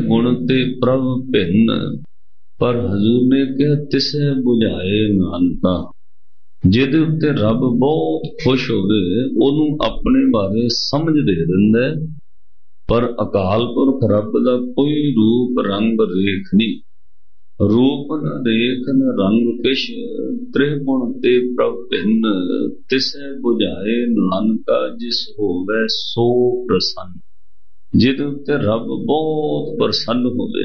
गुण ते प्रभ भिन्न, पर हजूर ने कहा तिसे बुझाए नानका। जिहदे उत्ते रब बहुत खुश होवे ओनू अपने बारे समझ दे दिंदा है, पर अकाल पुरख रब दा कोई रूप रंग रेख नहीं। रूप न रेख न रंग किश, त्रिगुण ते प्रभ भिन्न, तिसे बुझाए नानका जिस होवे सो प्रसन्न। जिहदे उत्ते रब बहुत प्रसन्न होवे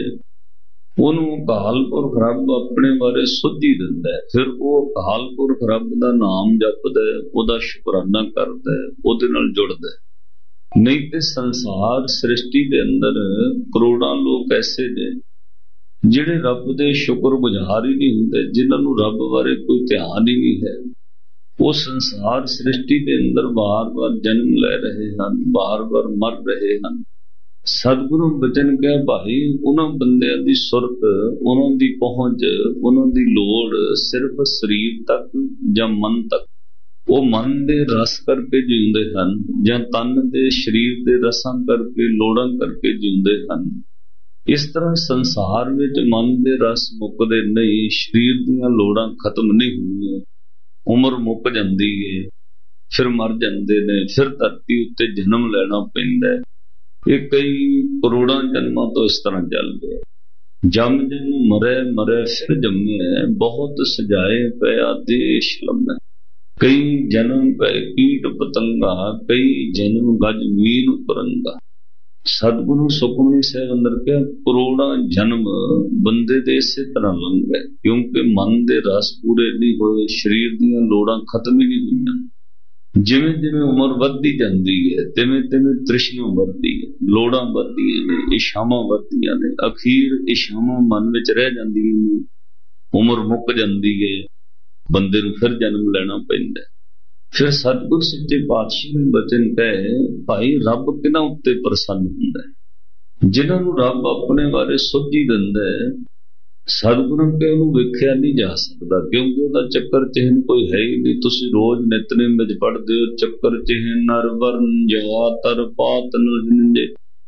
ओनू अकाल पुरख रब अपने बारे सुझ ही दिंदा है। फिर वो अकाल पुरख रब दा नाम जपदा है, ओदा शुकराना करदा है, ओदे नाल जुड़दा है। नहीं ते संसार सृष्टि दे अंदर करोड़ां लोग ऐसे ने जिहड़े रब दे शुक्रगुजार ही नहीं हुंदे, जिन्हां नूं रब बारे कोई ध्यान ही नहीं है। वो संसार सृष्टि दे अंदर बार बार जन्म ले रहे हैं, बार बार मर रहे हैं। सतगुरु बचन कह भाई उन्होंने बंदियां दी सुरत, उन्होंने दी पहुंच, उन्होंने दी लोड़ सिर्फ शरीर तक या मन तक, वो मन दे रस करके जींदे हन या तन दे शरीर दे रसां करके लोड़ां करके जींदे हन। इस तरह संसार विच मन दे रस मुकदे नहीं, शरीर दीयां लोड़ां खत्म नहीं हुंदियां, उम्र मुक जांदी है, फिर मर जांदे ने, फिर धरती उत्ते जन्म लेना पैंदा है। ये कई करोड़ां जन्मां तो इस तरह चल गया। जम जम मरे मरे फिर जमे, बहुत सजाए पया देश लम्हे। कई जन्म पे कीट पतंगा, कई जन्म गज मीन परंगा। सतगुरु सुखमनी साहिब अंदर के करोड़ां जन्म बंदे दे इसे तरह लंघ गए, क्योंकि मन दे रस पूरे नहीं होए, शरीर दीयां लोड़ां खत्म ही नहीं हुईयां। जिवें जिवें उम्र वधदी जांदी है तिवें तिवें तृष्णा वधदी है, लोड़ां वधदियां ने, इच्छावां वधदियां ने, अखीर इच्छावां मन विच रह जांदियां ने, उम्र मुक जांदी है, बंदे नूं फिर जन्म लेना पैंदा है। फिर सतगुर सच्चे पातशाह ने बचन कहे भाई रब किन्हां उत्ते प्रसन्न हुंदा है, जिन्हां नूं रब अपने बारे सुझ ही दिंदा है। सतगुरु के उन्होंने वेख्या नहीं जा सकता, क्योंकि वह चक्कर चिन्ह कोई है ही नहीं। तुसीं रोज नितनेम विच पढ़दे हो चक्कर चिन्ह नर वर्ण जातर पात निंजे,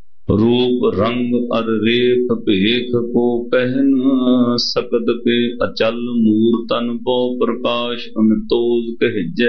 रूप रंग अर रेख भेख को कह न सकत के, अचल मूर्तन पो प्रकाश अनतोज कहिजै,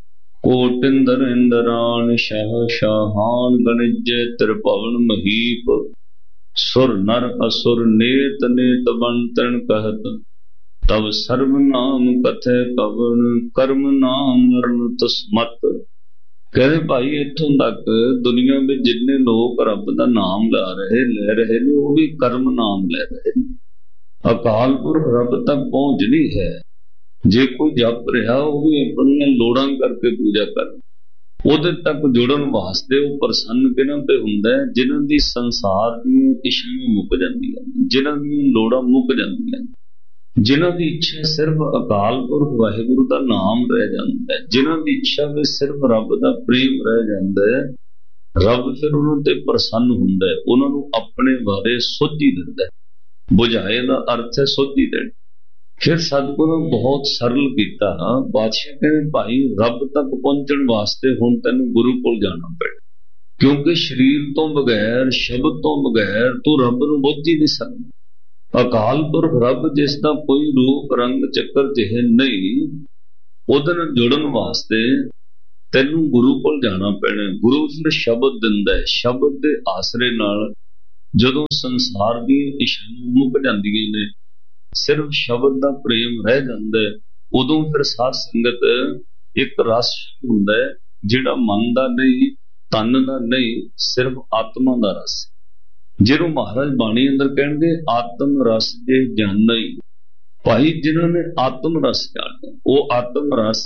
कोटिंदर इंदरान शह शाहान गणिजै, त्रिभुवन महीप सुर नर असुर नेत नेत बंतन कहत, तब सर्व नाम कथे कवन कर्म नाम मरण तस्मत। कहते भाई इथों तक दुनिया में जिन्ने लोग रब दा नाम ले रहे ने वो भी कर्म नाम ले रहे ने। अकाल पुरख रब तक पहुंच नहीं है। जे कोई जप रहा वो भी अपनी लोड़ां करके पूजा कर, ਉਹਦੇ तक जुड़न वास्ते वो प्रसन्न किन्हां ते हुंदा है, जिन्हां दी संसार दी इच्छावां मुक जांदियां, जिन्हां दी लोड़ां मुक जांदियां, जिन्हां दी इच्छा सिर्फ अकाल पुरख वाहिगुरु दा नाम रह जांदा है, जिन्हां दी इच्छा में सिर्फ रब दा प्रेम रह जांदा है। रब फिर उन्हां ते प्रसन्न हुंदा है, उन्हां नूं अपने बारे सुझ ही दिंदा है। बुझाए दा अर्थ है सुझ ही देना। फिर सतगुरु बहुत सरल किया, बादशाह कहते भाई रब तक पहुंचण वास्ते हुण तैनूं गुरु कोल जाना पैना, क्योंकि शरीर तो बगैर शब्द तो बगैर तू रब नूं बुझ ही नहीं सकदा। अकाल पुरख रब जिसदा कोई रूप रंग चक्कर चिन्ह नहीं, उहदे नाल जुड़न वास्ते तैनूं गुरु कोल जाना पैना। गुरु फिर शब्द दिंदा है, शब्द दे आसरे नाल जदों संसार दी इच्छावां मुक जांदियां ने, सिर्फ शब्द दा प्रेम रह जांदा है, उदों फिर साध संगत एक रस हुंदा है जिहड़ा मन दा नहीं, तन दा नहीं, सिर्फ आत्मा दा रस, जिहनूं महाराज बाणी अंदर कहणगे आत्म रस जे जानै। भाई जिन्हां ने आत्म रस जाणना, वो आत्म रस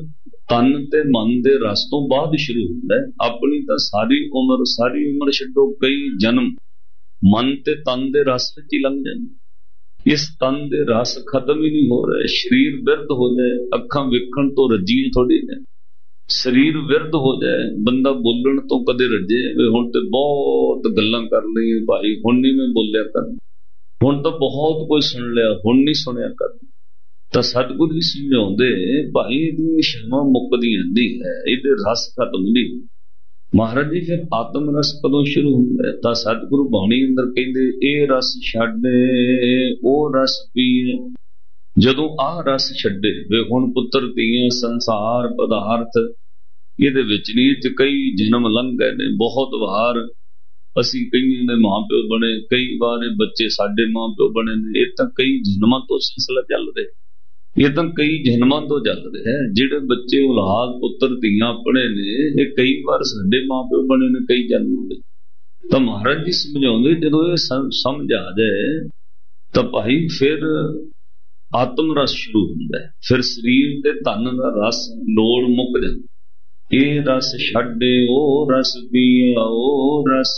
तन ते मन दे रस तो बाद शुरू हुंदा है। अपनी तां सारी उम्र छड्डो कई जन्म मन ते तन दे रस विच ही लंघ जांदे। इस तन दे रस खत्म ही नहीं हो रहे। शरीर विरध हो जाए, अखां वेखण तो रजीए थोड़ी ने, शरीर विरध हो जाए, बंदा बोलण तो कदे रजे वे हुण ते बहुत गल्लां कर लई भाई, हुण नहीं मैं बोलिया कर, हुण तो बहुत कोई सुन लिया, हुण नहीं सुनिया कर। तां सतगुरु जी समझाउंदे भाई इहदी इच्छावां मुकदियां नहीं है, इहदे रस खत्म नहीं। महाराज जी फिर आत्म रस कदों शुरू होंदा है? तां सतगुरु बाणी अंदर कहंदे ए रस छड्डे ओ रस पीए। जदों आह रस छड्डे वे हुण पुत्र धीए संसार पदार्थ इहदे विच नहीं ते कई जन्म लंघ गए ने। बहुत वार असीं कईयां दे मां प्यो बने, कई बार बच्चे साडे मां प्यो बने ने। इह तां कई जन्मां तो सिलसिला चल रहा, ये तो कई जन्मां तो चल रहा है। जिहड़े बच्चे औलाद पुत्र धीआं अपने ने ये कई बार साडे मां प्यो बने ने कई जन्मां दे। तो महाराज जी समझाउंदे जदों ये समझ आ जाए तो भाई फिर आत्म रस शुरू होंदा है। फिर शरीर ते तन दा रस लोड़ मुक जांदी। ये रस छड्डे ओ रस पीआ ओ रस।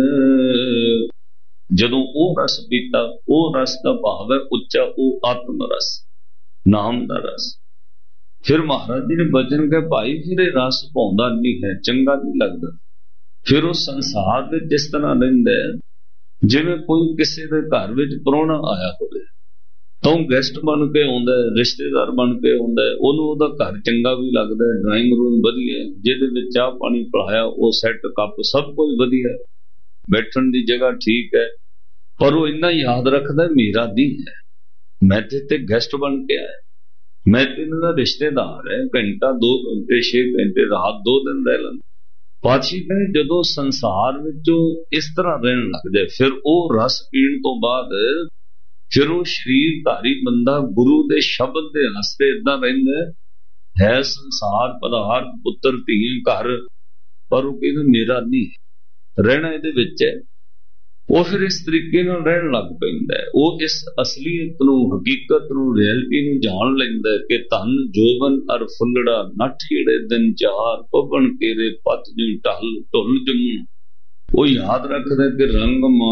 जदों ओ रस पीता ओ रस दा भाव है उच्चा ओ आत्म रस नाम दा रस। फिर महाराज जी ने बचन कहा भाई फिर ये रस पाउंदा नहीं है, चंगा नहीं लगता। फिर उस संसार में जिस तरह रहिंदा है जिवें कोई किसी दे घर विच प्राहुणा आया होवे तो गेस्ट बन के आउंदा है, रिश्तेदार बन के आउंदा है, ओनू ओहदा घर चंगा भी लगदा है, ड्राइंग रूम वधिया है, जिहदे विच चाह पानी पिलाया वो सैट कप सब कुछ वधिया है, बैठण दी जगह ठीक है, पर वो इन्ना याद रखदा मेरा नहीं है, मैं ते गेस्ट बन के आया, मैं तेरा रिश्तेदार है, घंटा 2 घंटे 6 घंटे रात 2 दिन रह लें। पातशाही कहने जदों संसार विचों इस तरह रहन लग जाए फिर वो रस पीण तो बाद फिर वो शरीरधारी बंदा गुरु दे शब्द दे हस्ते इदां रहिंदा है संसार पदार्थ पुत्र धीए घर, पर वो कहंदा मेरा नहीं रहना इहदे विच है। वो फिर इस तरीके नाल रहन लग पैंदा है। वो इस असलीयत नूं हकीकत नूं रियलिटी नूं जान लैंदा है कि धन जोबन अर फुल्लड़ा नठ हिड़े दिन चार पवन केरे पत जी ढल ढुल जमून। वो याद रखदा कि रंग